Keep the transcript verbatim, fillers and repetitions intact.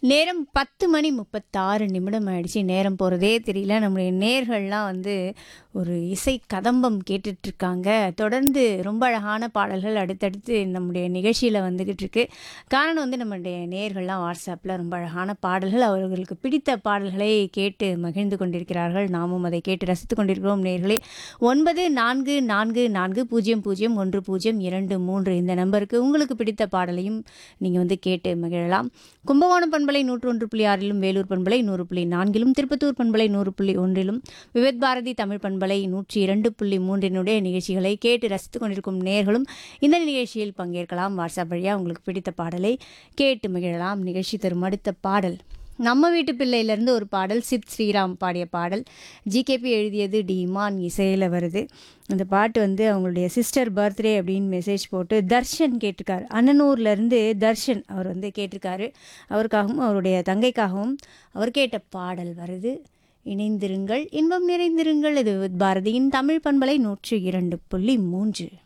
நேரம் பத்து மணி முப்பத்தாறு நிமிடம் ஆயிடுச்சு. நேரம் போகிறதே தெரியல. நம்முடைய நேயர்கள்லாம் வந்து ஒரு இசை கதம்பம் கேட்டுட்ருக்காங்க. தொடர்ந்து ரொம்ப அழகான பாடல்கள் அடுத்தடுத்து நம்முடைய நிகழ்ச்சியில் வந்துக்கிட்டு இருக்கு. காரணம் வந்து நம்முடைய நேயர்கள்லாம் வாட்ஸ்அப்பில் ரொம்ப அழகான பாடல்கள், அவர்களுக்கு பிடித்த பாடல்களை கேட்டு மகிழ்ந்து கொண்டிருக்கிறார்கள். நாமும் அதை கேட்டு ரசித்து கொண்டிருக்கிறோம் நேயர்களே. ஒன்பது நான்கு நான்கு நான்கு பூஜ்ஜியம் பூஜ்ஜியம் ஒன்று பூஜ்ஜியம் இரண்டு மூன்று இந்த நம்பருக்கு உங்களுக்கு பிடித்த பாடலையும் நீங்கள் வந்து கேட்டு மகிழலாம். கும்பகோணம் பண்பலை நூற்று ஒன்று புள்ளி ஆறிலும், வேலூர் பண்பலை நூறு புள்ளி நான்கிலும், திருப்பத்தூர் பண்பலை நூறு புள்ளி ஒன்றிலும், விவேத் பாரதி தமிழ் பண்பலை நூற்றி இரண்டு புள்ளி மூன்றினுடைய நிகழ்ச்சிகளை கேட்டு ரசித்துக் கொண்டிருக்கும் நேயர்களும் இந்த நிகழ்ச்சியில் பங்கேற்கலாம். வாட்ஸ்அப் வழியாக உங்களுக்கு பிடித்த பாடலை கேட்டு மகிழலாம். நிகழ்ச்சி தரும் அடுத்த பாடல் நம்ம வீட்டு பிள்ளையிலேருந்து ஒரு பாடல். சித் ஸ்ரீராம் பாடிய பாடல். ஜிகேபி எழுதியது, டி இமான் இசையில் வருது. அந்த பாட்டு வந்து அவங்களுடைய சிஸ்டர் பர்த்டே அப்படின்னு மெசேஜ் போட்டு தர்ஷன் கேட்டிருக்காரு. அண்ணனூர்லேருந்து தர்ஷன் அவர் வந்து கேட்டிருக்காரு. அவருக்காகவும் அவருடைய தங்கைக்காகவும் அவர் கேட்ட பாடல் வருது. இணைந்திருங்கள், இன்பம் நிறைந்திருங்கள். இது பாரதியின் தமிழ் பண்பலை நூற்று இரண்டு புள்ளி மூன்று.